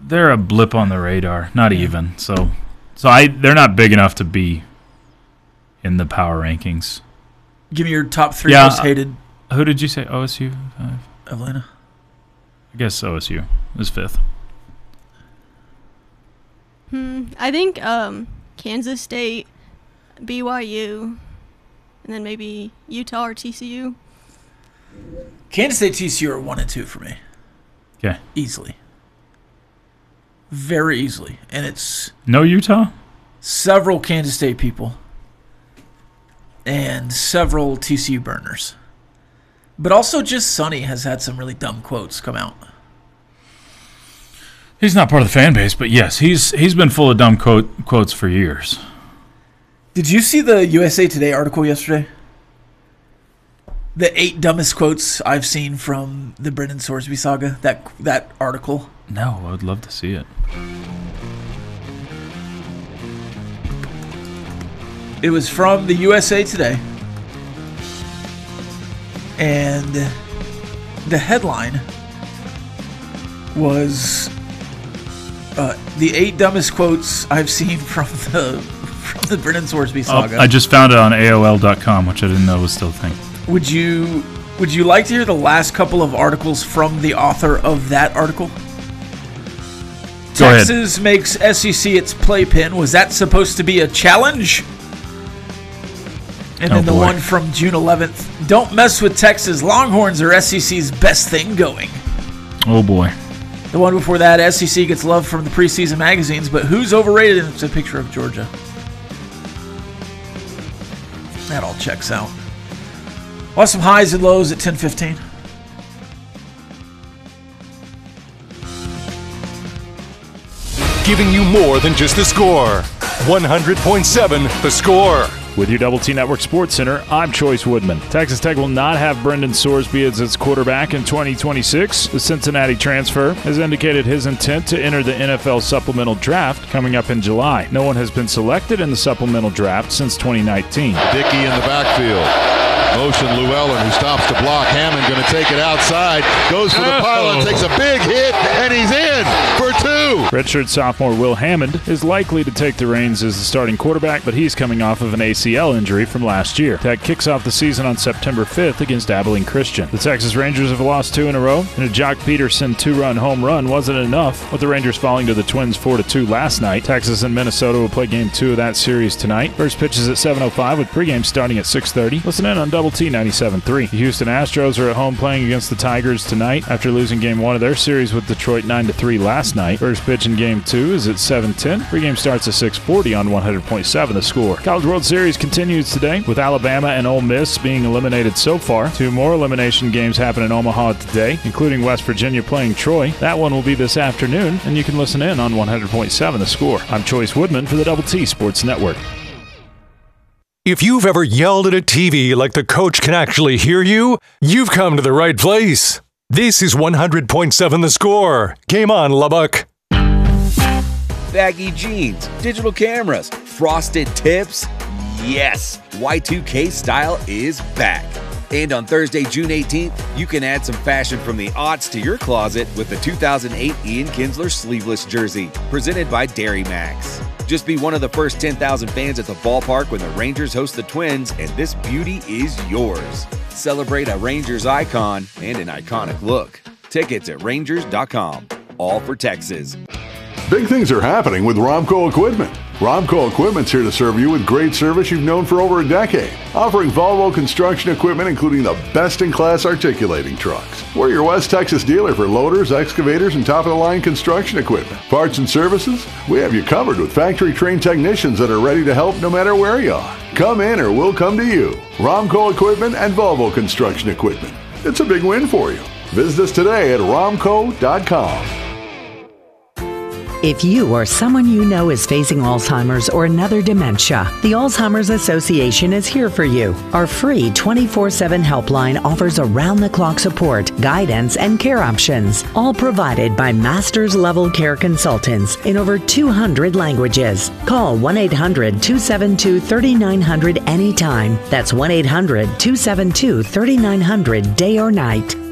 they're a blip on the radar, not even. So they're not big enough to be in the power rankings. Give me your top 3 most hated. Who did you say? OSU? Evelina. I guess OSU is 5th. I think Kansas State, BYU, and then maybe Utah or TCU. Kansas State, TCU are 1 and 2 for me. Okay. Easily. Very easily. And it's... No Utah? Several Kansas State people. And several TCU burners. But also just Sonny has had some really dumb quotes come out. He's not part of the fan base, but yes, he's been full of dumb quotes for years. Did you see the USA Today article yesterday? The 8 dumbest quotes I've seen from the Brendan Sorsby saga. That article. No, I would love to see it. It was from the USA Today. And the headline was the 8 dumbest quotes I've seen from the Brendan Sorsby saga. I just found it on AOL.com, which I didn't know was still a thing. Would you like to hear the last couple of articles from the author of that article? Go ahead. Texas makes SEC its playpen. Was that supposed to be a challenge? And then the one from June 11th. Don't mess with Texas. Longhorns are SEC's best thing going. Oh, boy. The one before that, SEC gets love from the preseason magazines, but who's overrated? And it's a picture of Georgia. That all checks out. Well, some highs and lows at 10:15. Giving you more than just the score. 100.7 The Score. With your Double T Network Sports Center, I'm Choice Woodman. Texas Tech will not have Brendan Sorsby as its quarterback in 2026. The Cincinnati transfer has indicated his intent to enter the NFL supplemental draft coming up in July. No one has been selected in the supplemental draft since 2019. Dickey in the backfield. Motion Llewellyn, who stops to block. Hammond going to take it outside. Goes for the pylon, takes a big hit, and he's in for 2. Redshirt sophomore Will Hammond is likely to take the reins as the starting quarterback, but he's coming off of an ACL injury from last year. Tech kicks off the season on September 5th against Abilene Christian. The Texas Rangers have lost 2 in a row, and a Jock Peterson 2-run home run wasn't enough, with the Rangers falling to the Twins 4-2 last night. Texas and Minnesota will play Game 2 of that series tonight. First pitch is at 7:05 with pregame starting at 6:30. Listen in on Double T 97.3. The Houston Astros are at home playing against the Tigers tonight after losing Game 1 of their series with Detroit 9-3 last night. First pitch in Game 2 is at 7:10. Pregame starts at 6:40 on 100.7 The Score. College World Series continues today with Alabama and Ole Miss being eliminated so far. 2 more elimination games happen in Omaha today, including West Virginia playing Troy. That one will be this afternoon, and you can listen in on 100.7 The Score. I'm Choice Woodman for the Double T Sports Network. If you've ever yelled at a TV like the coach can actually hear you, you've come to the right place. This is 100.7 The Score. Game on, Lubbock. Baggy jeans, digital cameras, frosted tips. Yes, Y2K style is back. And on Thursday, June 18th, you can add some fashion from the aughts to your closet with the 2008 Ian Kinsler sleeveless jersey, presented by Dairy Max. Just be one of the first 10,000 fans at the ballpark when the Rangers host the Twins, and this beauty is yours. Celebrate a Rangers icon and an iconic look. Tickets at Rangers.com. All for Texas. Big things are happening with Romco Equipment. Romco Equipment's here to serve you with great service you've known for over a decade, offering Volvo construction equipment including the best-in-class articulating trucks. We're your West Texas dealer for loaders, excavators, and top-of-the-line construction equipment. Parts and services? We have you covered with factory-trained technicians that are ready to help no matter where you are. Come in or we'll come to you. Romco Equipment and Volvo Construction Equipment. It's a big win for you. Visit us today at romco.com. If you or someone you know is facing Alzheimer's or another dementia, the Alzheimer's Association is here for you. Our free 24/7 helpline offers around-the-clock support, guidance, and care options, all provided by master's level care consultants in over 200 languages. Call 1-800-272-3900 anytime. That's 1-800-272-3900 day or night.